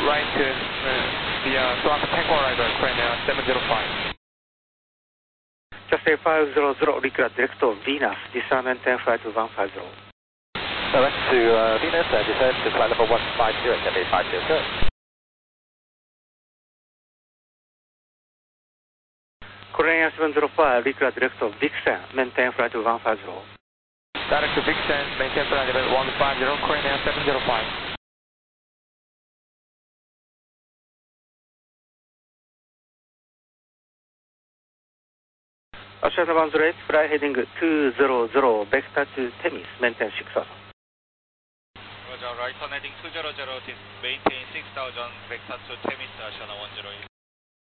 right to the Swap Tango arrival, Korean 705. Just a 500, request direct to Venus, descend maintain flight 150. Direct to Venus, descend to flight level 150, Cathay 500. Korean 705, request direct to Vixen, maintain flight 150. Direct to Vixen, maintain flight level 150, Korean 705. Ocean 108, fly heading 200, vector to Temis, maintain 6000. Roger, right turn heading 200, maintain 6000, vector to Temis, Ocean 108.